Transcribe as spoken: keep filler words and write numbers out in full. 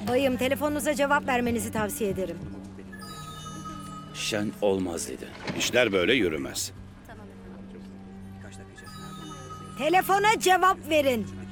Bayım, telefonunuza cevap vermenizi tavsiye ederim. Şen olmaz dedi. İşler böyle yürümez. Telefona cevap verin.